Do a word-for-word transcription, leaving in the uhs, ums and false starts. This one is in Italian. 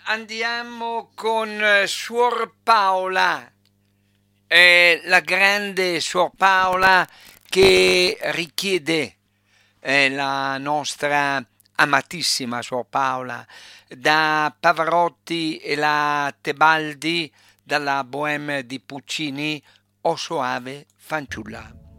andiamo con eh, Suor Paola, eh, la grande Suor Paola che richiede eh, la nostra amatissima Suor Paola da Pavarotti e la Tebaldi, dalla Bohème di Puccini, O soave fanciulla.